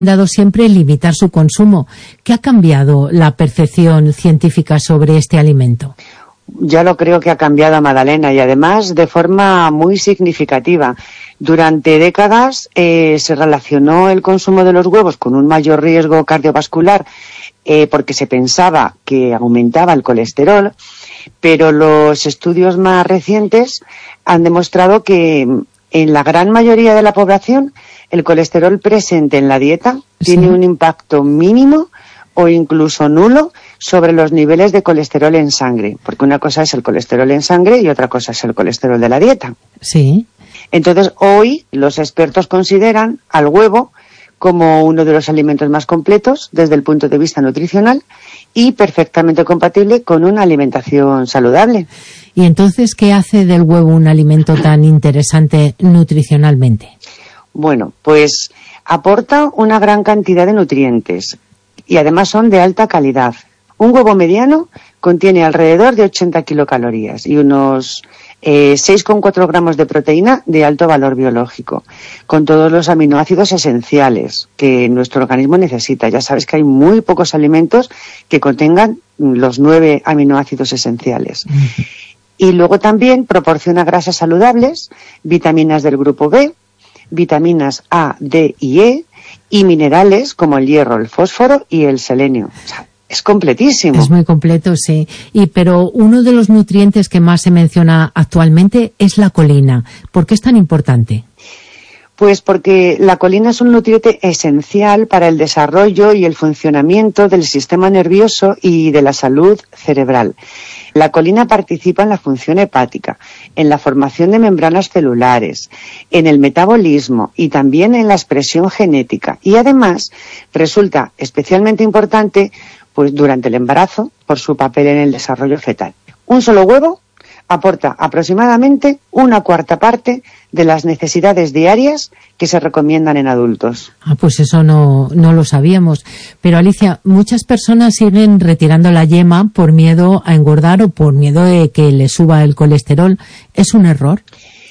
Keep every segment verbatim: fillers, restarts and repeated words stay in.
dado siempre limitar su consumo. ¿Qué ha cambiado la percepción científica sobre este alimento? Ya lo creo que ha cambiado, Madalena, y además de forma muy significativa. Durante décadas eh, se relacionó el consumo de los huevos con un mayor riesgo cardiovascular eh, porque se pensaba que aumentaba el colesterol, pero los estudios más recientes han demostrado que en la gran mayoría de la población el colesterol presente en la dieta sí. tiene un impacto mínimo o incluso nulo sobre los niveles de colesterol en sangre, porque una cosa es el colesterol en sangre y otra cosa es el colesterol de la dieta. Sí. Entonces, hoy los expertos consideran al huevo como uno de los alimentos más completos desde el punto de vista nutricional y perfectamente compatible con una alimentación saludable. ¿Y entonces qué hace del huevo un alimento tan interesante nutricionalmente? Bueno, pues aporta una gran cantidad de nutrientes y además son de alta calidad. Un huevo mediano contiene alrededor de ochenta kilocalorías y unos eh, seis coma cuatro gramos de proteína de alto valor biológico, con todos los aminoácidos esenciales que nuestro organismo necesita. Ya sabes que hay muy pocos alimentos que contengan los nueve aminoácidos esenciales. Uh-huh. Y luego también proporciona grasas saludables, vitaminas del grupo B, vitaminas A, D y E, y minerales como el hierro, el fósforo y el selenio. O sea, es completísimo. Es muy completo, sí. Y pero uno de los nutrientes que más se menciona actualmente es la colina. ¿Por qué es tan importante? Pues porque la colina es un nutriente esencial para el desarrollo y el funcionamiento del sistema nervioso y de la salud cerebral. La colina participa en la función hepática, en la formación de membranas celulares, en el metabolismo y también en la expresión genética. Y además resulta especialmente importante pues durante el embarazo por su papel en el desarrollo fetal. Un solo huevo aporta aproximadamente una cuarta parte de las necesidades diarias que se recomiendan en adultos. Ah, pues eso no, no lo sabíamos. Pero Alicia, muchas personas siguen retirando la yema por miedo a engordar o por miedo de que le suba el colesterol. ¿Es un error?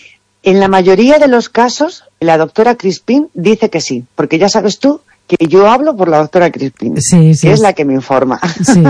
En la mayoría de los casos, la doctora Crispin dice que sí, porque ya sabes tú que yo hablo por la doctora Crispin, sí, sí, que es la que me informa. Sí.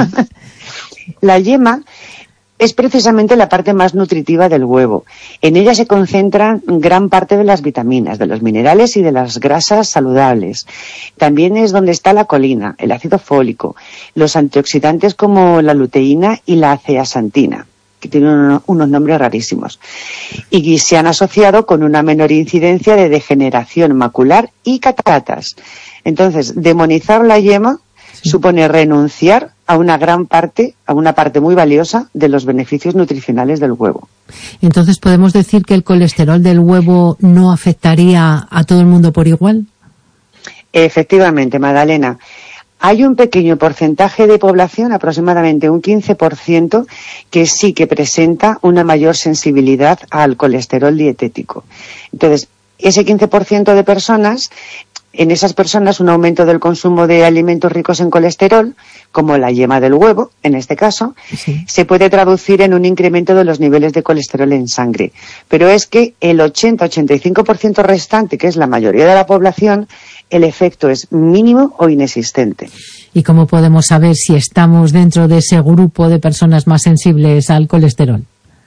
La yema es precisamente la parte más nutritiva del huevo. En ella se concentran gran parte de las vitaminas, de los minerales y de las grasas saludables. También es donde está la colina, el ácido fólico, los antioxidantes como la luteína y la zeaxantina, que tienen unos nombres rarísimos, y se han asociado con una menor incidencia de degeneración macular y cataratas. Entonces, demonizar la yema sí. supone renunciar a una gran parte, a una parte muy valiosa de los beneficios nutricionales del huevo. Entonces, ¿podemos decir que el colesterol del huevo no afectaría a todo el mundo por igual? Efectivamente, Madalena. Hay un pequeño porcentaje de población, aproximadamente un quince por ciento, que sí que presenta una mayor sensibilidad al colesterol dietético. Entonces, ese quince por ciento de personas, en esas personas un aumento del consumo de alimentos ricos en colesterol, como la yema del huevo, en este caso, sí. se puede traducir en un incremento de los niveles de colesterol en sangre. Pero es que el ochenta a ochenta y cinco por ciento restante, que es la mayoría de la población, el efecto es mínimo o inexistente. ¿Y cómo podemos saber si estamos dentro de ese grupo de personas más sensibles al colesterol?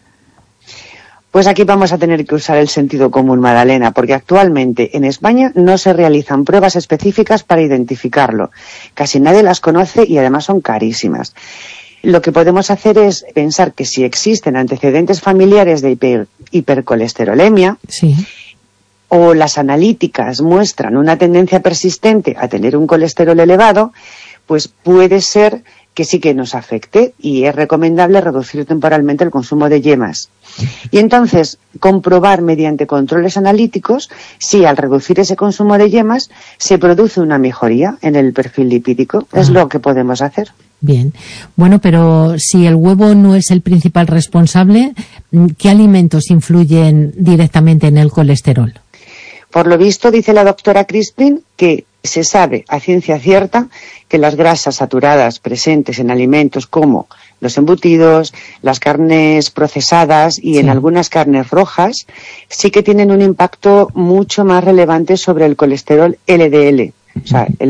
Pues aquí vamos a tener que usar el sentido común, Madalena, porque actualmente en España no se realizan pruebas específicas para identificarlo. Casi nadie las conoce y además son carísimas. Lo que podemos hacer es pensar que si existen antecedentes familiares de hiper, hipercolesterolemia, sí. o las analíticas muestran una tendencia persistente a tener un colesterol elevado, pues puede ser que sí que nos afecte y es recomendable reducir temporalmente el consumo de yemas. Y entonces comprobar mediante controles analíticos si al reducir ese consumo de yemas se produce una mejoría en el perfil lipídico. Es ah. lo que podemos hacer. Bien. Bueno, pero si el huevo no es el principal responsable, ¿qué alimentos influyen directamente en el colesterol? Por lo visto, dice la doctora Crispin, que se sabe a ciencia cierta que las grasas saturadas presentes en alimentos como los embutidos, las carnes procesadas y sí. en algunas carnes rojas sí que tienen un impacto mucho más relevante sobre el colesterol L D L, o sea, el